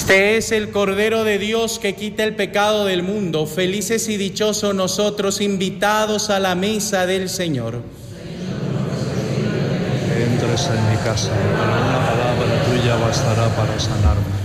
Este es el Cordero de Dios que quita el pecado del mundo. Felices y dichosos nosotros, invitados a la mesa del Señor. Entres en mi casa, con una palabra tuya bastará para sanarme.